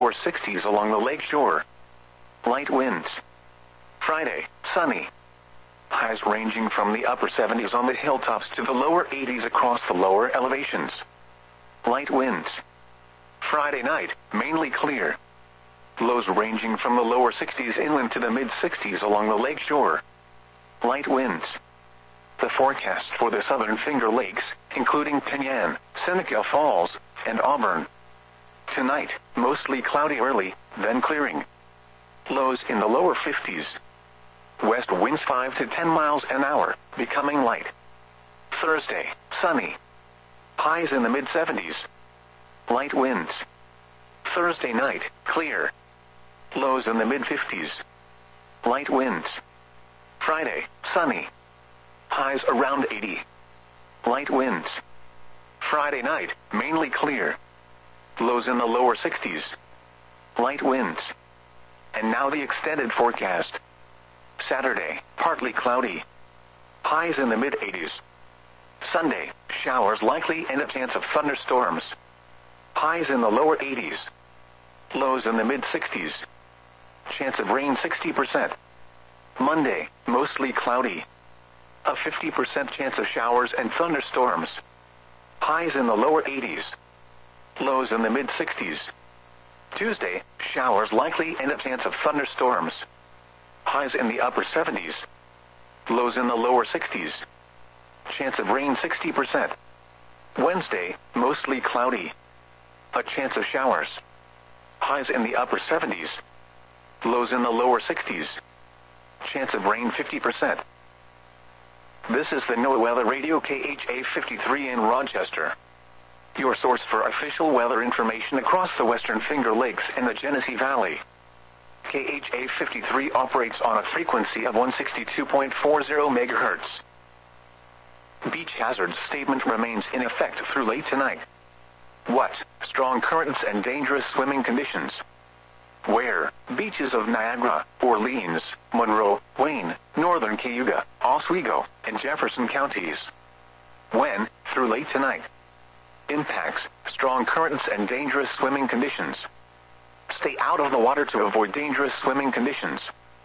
lower 60s along the lake shore. Light winds. Friday, sunny. Highs ranging from the upper 70s on the hilltops to the lower 80s across the lower elevations. Light winds. Friday night, mainly clear. Lows ranging from the lower 60s inland to the mid-60s along the lake shore. Light winds. The forecast for the southern Finger Lakes, including Penyan, Seneca Falls, and Auburn. Tonight, mostly cloudy early, then clearing. Lows in the lower 50s. West winds 5 to 10 miles an hour, becoming light. Thursday, sunny. Highs in the mid-70s. Light winds. Thursday night, clear. Lows in the mid-50s. Light winds. Friday, sunny. Highs around 80. Light winds. Friday night, mainly clear. Lows in the lower 60s. Light winds. And now the extended forecast. Saturday, partly cloudy. Highs in the mid-80s. Sunday, showers likely and a chance of thunderstorms. Highs in the lower 80s. Lows in the mid-60s. Chance of rain 60%. Monday, mostly cloudy. A 50% chance of showers and thunderstorms. Highs in the lower 80s. Lows in the mid-60s. Tuesday, showers likely and a chance of thunderstorms. Highs in the upper 70s. Lows in the lower 60s. Chance of rain 60%. Wednesday, mostly cloudy. A chance of showers. Highs in the upper 70s. Lows in the lower 60s. Chance of rain 50%. This is the NOAA Weather Radio KHA 53 in Rochester. Your source for official weather information across the Western Finger Lakes and the Genesee Valley. KHA 53 operates on a frequency of 162.40 MHz. Beach hazard statement remains in effect through late tonight. What? Strong currents and dangerous swimming conditions. Where? Beaches of Niagara, Orleans, Monroe, Wayne, Northern Cayuga, Oswego, and Jefferson counties. When? Through late tonight. Impacts: strong currents and dangerous swimming conditions. Stay out of the water to avoid dangerous swimming conditions.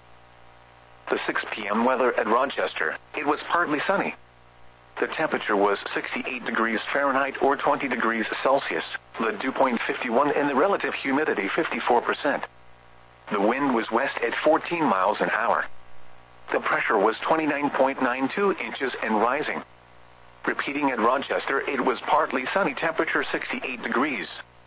The 6 p.m. weather at Rochester. It was partly sunny. The temperature was 68 degrees Fahrenheit or 20 degrees Celsius, the dew point 51 and the relative humidity 54%. The wind was west at 14 miles an hour. The pressure was 29.92 inches and rising. Repeating at Rochester, it was partly sunny, temperature 68 degrees.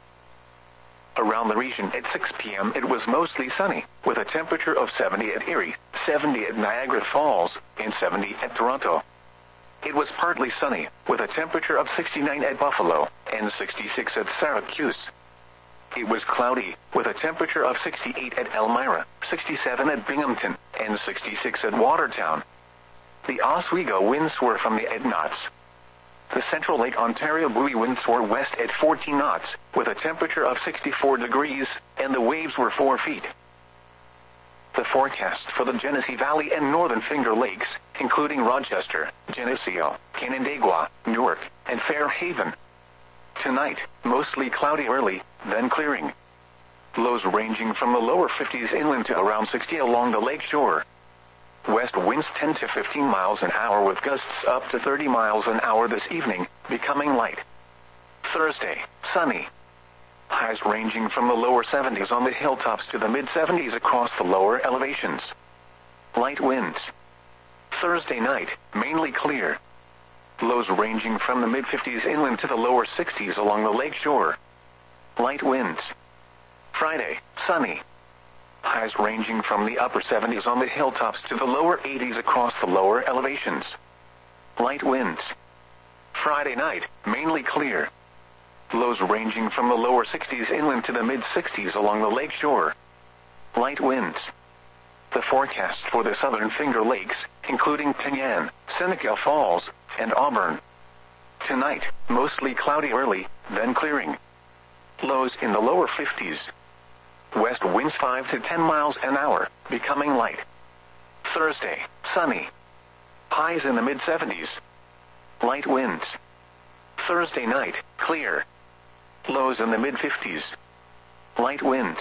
Around the region at 6 p.m. it was mostly sunny, with a temperature of 70 at Erie, 70 at Niagara Falls, and 70 at Toronto. It was partly sunny, with a temperature of 69 at Buffalo, and 66 at Syracuse. It was cloudy, with a temperature of 68 at Elmira, 67 at Binghamton, and 66 at Watertown. The Oswego winds were from the 8 knots. The Central Lake Ontario buoy winds were west at 14 knots, with a temperature of 64 degrees, and the waves were 4 feet. The forecast for the Genesee Valley and Northern Finger Lakes, including Rochester, Geneseo, Canandaigua, Newark, and Fairhaven. Tonight, mostly cloudy early, then clearing. Lows ranging from the lower 50s inland to around 60 along the lake shore. West winds 10 to 15 miles an hour with gusts up to 30 miles an hour this evening, becoming light. Thursday, sunny. Highs ranging from the lower 70s on the hilltops to the mid-70s across the lower elevations. Light winds. Thursday night, mainly clear. Lows ranging from the mid-50s inland to the lower 60s along the lake shore. Light winds. Friday, sunny. Highs ranging from the upper 70s on the hilltops to the lower 80s across the lower elevations. Light winds. Friday night, mainly clear. Lows ranging from the lower 60s inland to the mid-60s along the lake shore. Light winds. The forecast for the southern Finger Lakes, including Penyan, Seneca Falls, and Auburn. Tonight, mostly cloudy early, then clearing. Lows in the lower 50s. West winds 5 to 10 miles an hour, becoming light. Thursday, sunny. Highs in the mid-70s. Light winds. Thursday night, clear. Lows in the mid-50s. Light winds.